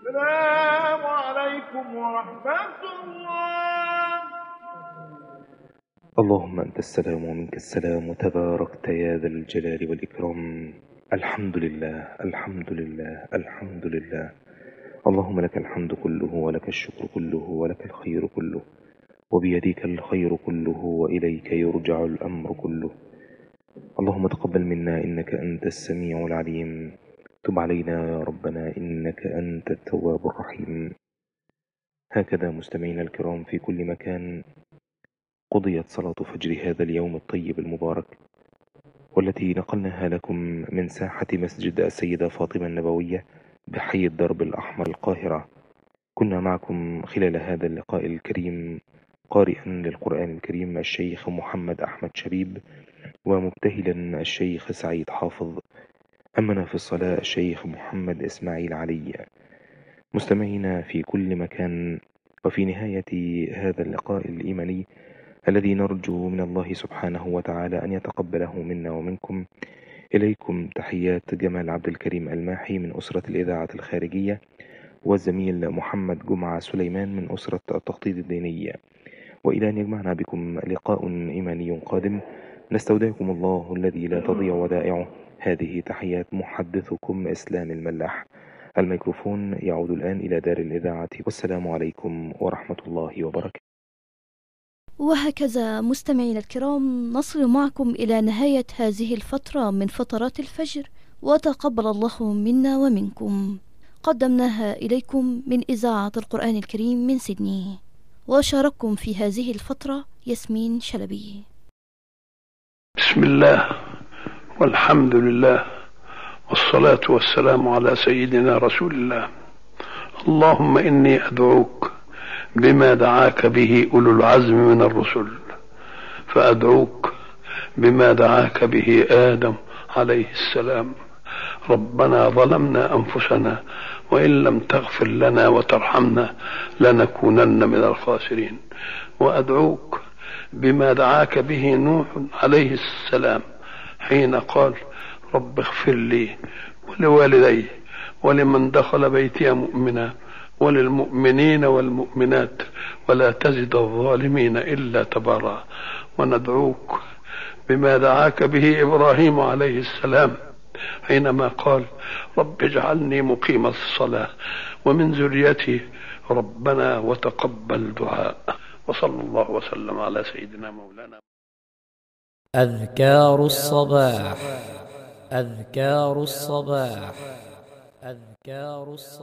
السلام عليكم ورحمة الله. اللهم أنت السلام ومنك السلام وتباركت يا ذا الجلال والإكرام. الحمد لله الحمد لله الحمد لله. اللهم لك الحمد كله ولك الشكر كله ولك الخير كله، وبيديك الخير كله وإليك يرجع الأمر كله. اللهم تقبل منا إنك أنت السميع العليم، تب علينا يا ربنا إنك أنت التواب الرحيم. هكذا مستمعينا الكرام في كل مكان قضيت صلاة فجر هذا اليوم الطيب المبارك، والتي نقلناها لكم من ساحة مسجد السيدة فاطمة النبوية بحي الدرب الأحمر القاهرة. كنا معكم خلال هذا اللقاء الكريم قارئا للقرآن الكريم الشيخ محمد أحمد شبيب، ومبتهلا الشيخ سعيد حافظ، أمنا في الصلاة الشيخ محمد إسماعيل علي. مستمعينا في كل مكان، وفي نهاية هذا اللقاء الإيماني الذي نرجو من الله سبحانه وتعالى أن يتقبله منا ومنكم، إليكم تحيات جمال عبد الكريم الماحي من أسرة الإذاعة الخارجية، والزميل محمد جمعة سليمان من أسرة التخطيط الديني. وإلى أن يجمعنا بكم لقاء إيماني قادم، نستودعكم الله الذي لا تضيع ودائعه. هذه تحيات محدثكم إسلام الملاح. الميكروفون يعود الآن إلى دار الإذاعة، والسلام عليكم ورحمة الله وبركاته. وهكذا مستمعينا الكرام نصل معكم إلى نهاية هذه الفترة من فترات الفجر، وتقبل الله منا ومنكم. قدمناها إليكم من إذاعة القرآن الكريم من سيدني، وشارككم في هذه الفترة ياسمين شلبي. بسم الله والحمد لله والصلاة والسلام على سيدنا رسول الله. اللهم إني أدعوك بما دعاك به أولو العزم من الرسل، فأدعوك بما دعاك به آدم عليه السلام. ربنا ظلمنا أنفسنا وإن لم تغفر لنا وترحمنا لنكونن من الخاسرين. وأدعوك بما دعاك به نوح عليه السلام حين قال رب اغفر لي ولوالدي ولمن دخل بيتي مؤمنا وللمؤمنين والمؤمنات ولا تزد الظالمين إلا تبارا. وندعوك بما دعاك به إبراهيم عليه السلام حينما قال رب اجعلني مقيم الصلاة ومن ذريتي ربنا وتقبل دعاء. وصلى الله وسلم على سيدنا مولانا. أذكار الصباح. أذكار الصباح. أذكار الصباح.